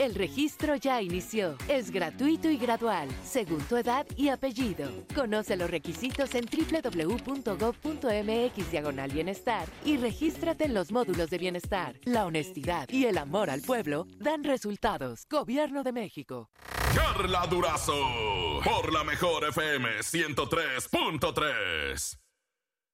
El registro ya inició. Es gratuito y gradual, según tu edad y apellido. Conoce los requisitos en www.gov.mx/bienestar y regístrate en los módulos de bienestar. La honestidad y el amor al pueblo dan resultados. Gobierno de México. Carla Durazo, por la mejor FM 103.3.